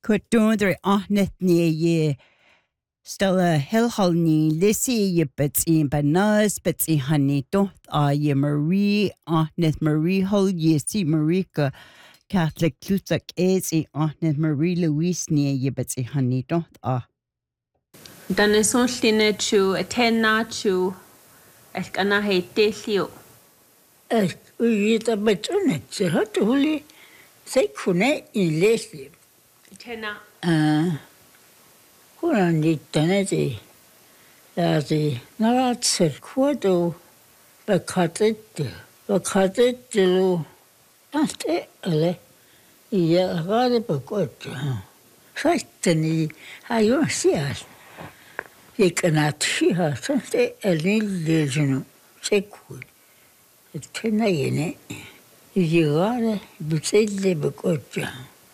Kutundre ahnet nie Stella Hilhalni Lissy Yibbits in Banas Bits in Hanito ye Marie ahnet Marie Hull Yesi Marika Catholic Lutak is ahnet Marie Louise nie Yibbits in Hanito Dan is online chu atenna chu kana hetelio. Uyita batunet se huli se kune in lesi. Atenna. Kuna nitaneti. Yati naratser kuado bakatet lo ante ale ya gade bakot. Saitani ayo sias. Yekanat shiha sante elin lejunu sekul. Tena yene yigare bitselle bakotja.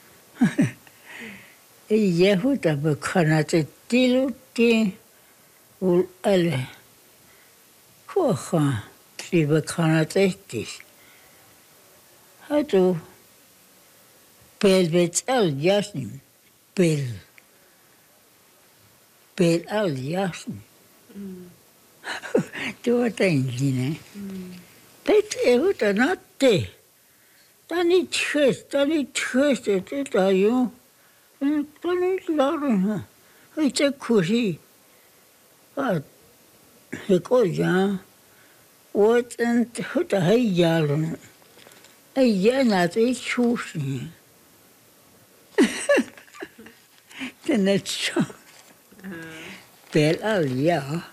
Yehuda bakanate tiluti ul ale. Kocha ti bakanate tis. Hatu pelbet al jasnim pel al jasnim. Tu atendine. Bet Yehuda natte. Tani tchest et ayo. Tani larin. Ite kushi. Hekoja. Wat en huta heijalen. Ejenat ik chusi. Tenet zo. Bel al ja.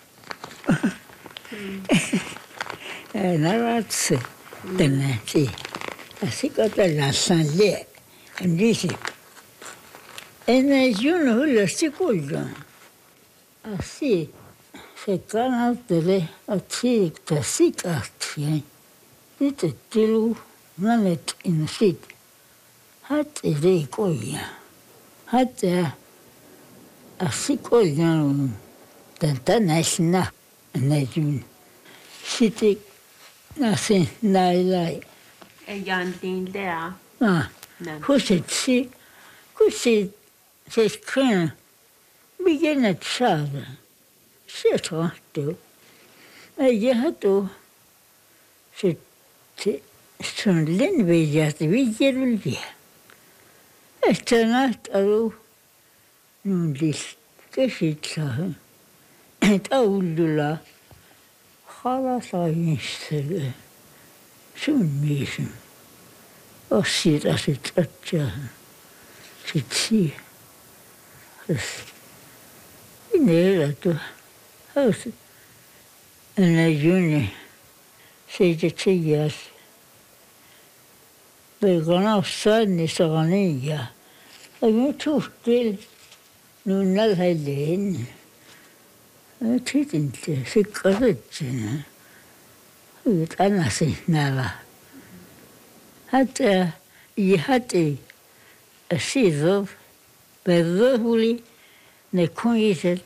Naratse. Teneti. Así que te la sanle. En dice. En el juno lo siculla. Así. Se cana tele. Así te sicastien. Dite tilu. Nanet in sit. Hat ide koya. Hat así koya. Tantanasna. En el juno. Siti. Nasi nailai. Jan din der. Huset se skön begynner tjära. Se tråkigt. Jag hade så stundligen att vi gör det. Efter natt är nu lite skitsa. Ett aulula. خلاص يشتغل شو الميشن أصير أتأتى ستي بس إنيرته هوس أنا جوني سيدتياس بيغنا صاني صغنية أنا توف ديل نونال هالين تيتنت فكرتنا أنا سنابا حتى يهتي السيذوف بالظهولي نكون يسل